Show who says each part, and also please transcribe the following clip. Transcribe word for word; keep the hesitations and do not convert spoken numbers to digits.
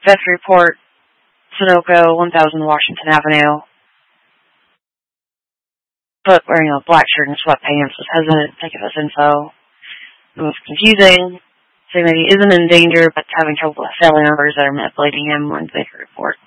Speaker 1: Death report, Sunoco, one thousand Washington Avenue. But wearing a black shirt and sweatpants, was hesitant to give us info. It was confusing, saying that he isn't in danger, but having trouble with family members that are manipulating him when they report.